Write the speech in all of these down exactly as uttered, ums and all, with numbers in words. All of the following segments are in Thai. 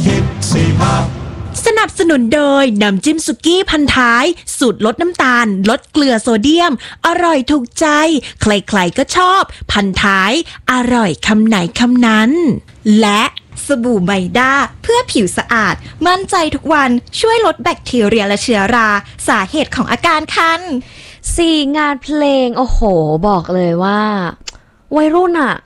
ฮิตสี่ห้าสนับสนุนโดยน้ำจิ้มสุกี้พันท้ายสูตรลดน้ำตาลลดเกลือโซเดียมอร่อยถูกใจใครๆก็ชอบพันท้ายอร่อยคำไหนคำนั้นและสบู่ไมด้าเพื่อผิวสะอาดมั่นใจทุกวันช่วยลดแบคทีเรียและเชื้อราสาเหตุของอาการคันสี่งานเพลงโอ้โหบอกเลยว่าวัยรุ่นอะ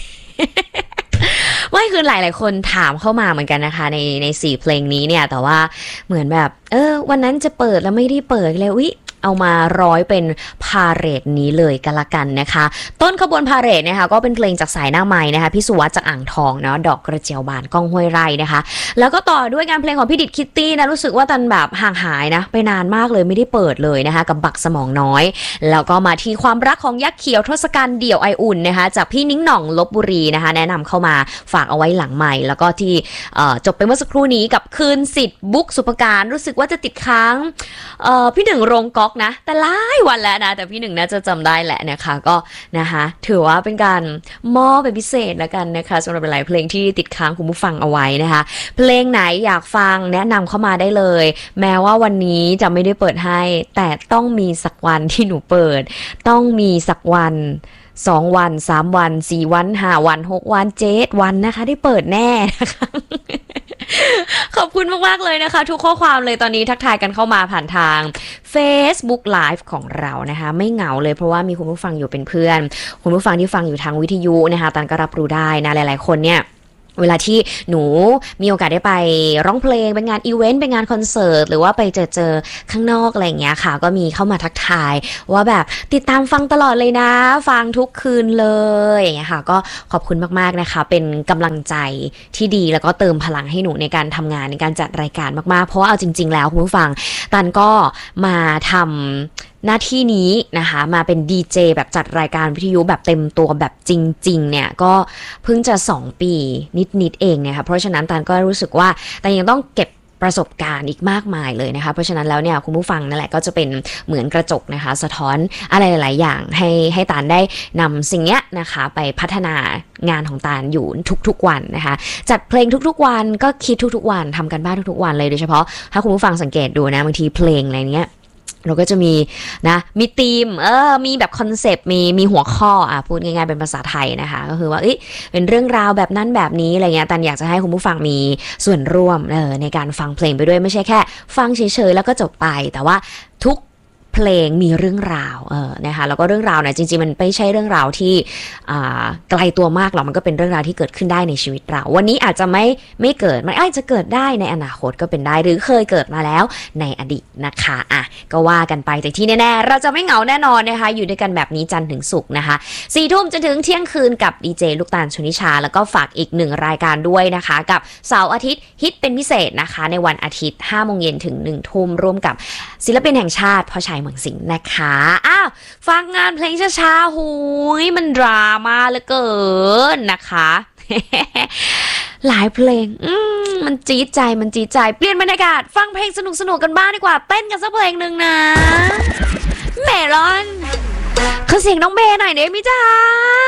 ไม่คือหลายๆคนถามเข้ามาเหมือนกันนะคะในในสี่เพลงนี้เนี่ยแต่ว่าเหมือนแบบเออวันนั้นจะเปิดแล้วไม่ได้เปิดเลยอุ๊ยเอามาร้อยเป็นพาเหรดนี้เลยกันละกันนะคะต้นขบวนพาเหรดนะคะก็เป็นเพลงจากสายหน้าไม้นะคะพี่สุวัสดิ์จากอ่างทองเนาะดอกกระเจียวบานก้องห้วยไร่นะคะแล้วก็ต่อด้วยงานเพลงของพี่ดิดคิตตี้นะรู้สึกว่าตันแบบห่างหายนะไปนานมากเลยไม่ได้เปิดเลยนะคะกับบักสมองน้อยแล้วก็มาที่ความรักของยักษ์เขียวทศกัณฐ์เดี่ยวไออุ่นนะคะจากพี่นิ้งหน่องลพบุรีนะคะแนะนำเข้ามาฝากเอาไว้หลังใหม่แล้วก็ที่จบไปเมื่อสักครู่นี้กับคืนสิทธิ์บุ๊กสุภการรู้สึกว่าจะติดค้างพี่หนึ่งโรงก๊อกนะแต่หลายวันแล้วนะแต่พี่หนึ่งน่าจะจำได้แหละนะคะก็นะคะถือว่าเป็นการมอบเป็นพิเศษแล้วกันนะคะสำหรับหลายเพลงที่ติดค้างคุณผู้ฟังเอาไว้นะคะเพลงไหนอยากฟังแนะนำเข้ามาได้เลยแม้ว่าวันนี้จะไม่ได้เปิดให้แต่ต้องมีสักวันที่หนูเปิดต้องมีสักวันสองวันสามวันสี่วันห้าวันหกวันเจ็ดวันนะคะได้เปิดแน่นะคะขอบคุณมากๆเลยนะคะทุกข้อความเลยตอนนี้ทักทายกันเข้ามาผ่านทาง Facebook Live ของเรานะคะไม่เหงาเลยเพราะว่ามีคุณผู้ฟังอยู่เป็นเพื่อนคุณผู้ฟังที่ฟังอยู่ทางวิทยุนะคะตันก็รับรู้ได้นะหลายๆคนเนี่ยเวลาที่หนูมีโอกาสได้ไปร้องเพลงเป็นงานอีเวนต์เป็นงานคอนเสิร์ตหรือว่าไปเจอเจอข้างนอกอะไรอย่างเงี้ยค่ะก็มีเข้ามาทักทายว่าแบบติดตามฟังตลอดเลยนะฟังทุกคืนเลยอย่างเงี้ยค่ะก็ขอบคุณมากๆนะคะเป็นกำลังใจที่ดีแล้วก็เติมพลังให้หนูในการทำงานในการจัดรายการมากๆเพราะว่าเอาจริงๆแล้วคุณผู้ฟังตันก็มาทำหน้าที่นี้นะคะมาเป็นดีเจแบบจัดรายการวิทยุแบบเต็มตัวแบบจริงๆเนี่ยก็เพิ่งจะสองปีนิดๆเองเนี่ยค่ะเพราะฉะนั้นตันก็รู้สึกว่าตันยังต้องเก็บประสบการณ์อีกมากมายเลยนะคะเพราะฉะนั้นแล้วเนี่ยคุณผู้ฟังนั่นแหละก็จะเป็นเหมือนกระจกนะคะสะท้อนอะไรหลายๆอย่างให้ให้ตันได้นำสิ่งเนี้ยนะคะไปพัฒนางานของตันอยู่ทุกๆวันนะคะจัดเพลงทุกๆวันก็คิดทุกๆวันทำกันบ้านทุกๆวันเลยโดยเฉพาะถ้าคุณผู้ฟังสังเกตดูนะบางทีเพลงอะไรเนี้ยเราก็จะมีนะมีธีมเออมีแบบคอนเซปต์มีมีหัวข้ออ่ะพูดง่ายๆเป็นภาษาไทยนะคะก็คือว่าเอ้ยเป็นเรื่องราวแบบนั้นแบบนี้อะไรเงี้ยตันอยากจะให้คุณผู้ฟังมีส่วนร่วมเออในการฟังเพลงไปด้วยไม่ใช่แค่ฟังเฉยๆแล้วก็จบไปแต่ว่าทุกเพลงมีเรื่องราวเออนะคะแล้วก็เรื่องราวเนี่ยจริงๆมันไม่ใช่เรื่องราวที่อ่าไกลตัวมากหรอกมันก็เป็นเรื่องราวที่เกิดขึ้นได้ในชีวิตเราวันนี้อาจจะไม่ไม่เกิดมันอาจจะเกิดได้ในอนาคตก็เป็นได้หรือเคยเกิดมาแล้วในอดีตนะคะอ่ะก็ว่ากันไปแต่ที่แน่ๆเราจะไม่เหงาแน่นอนนะคะอยู่ด้วยกันแบบนี้จันทร์ถึงศุกร์นะคะสี่ทุ่มจนถึงเที่ยงคืนกับดีเจลูกตาลชนิชาแล้วก็ฝากอีกหนึ่งรายการด้วยนะคะกับเสาร์อาทิตย์ฮิตเป็นพิเศษนะคะในวันอาทิตย์ห้าโมงเย็นถึงหนึ่งทุ่มร่วมกับศิลปินแห่งชาติพ่อชัยเมืองสิงห์นะคะอ้าวฟังงานเพลงช้าๆหูยมันดราม่าเหลือเกินนะคะ หลายเพลงอืมมันจี๊ดใจมันจี๊ดใจเปลี่ยนบรรยากาศฟังเพลงสนุกๆกันบ้างดีกว่าเต้นกันสักเพลงหนึ่งนะเมลอนขอเสียงน้องเบย์หน่อยได้ไหมจ๊ะ